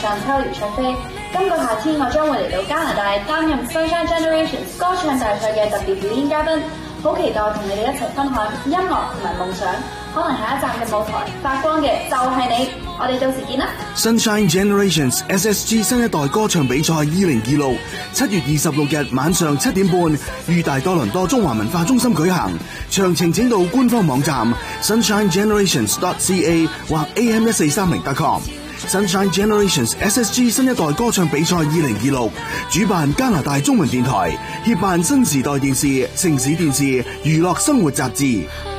上秋如卓飛。今個夏天我將會嚟到加拿大擔任 Sunshine Generations 歌唱大賽嘅特別表演嘉賓，好期待同你哋一齊分享音樂同埋夢想。可能下一站嘅舞台發光嘅就係你，我哋到時見啦 ！Sunshine Generations SSG 新一代歌唱比賽2026 7月26日晚上7點半於大多倫多中華文化中心舉行，詳情請到官方網站 sunshinegenerations.ca 或 am1430.com。Sunshine Generations SSG 新一代歌唱比賽2026主辦加拿大中文電台，協辦新時代電視、城市電視、娛樂生活雜誌。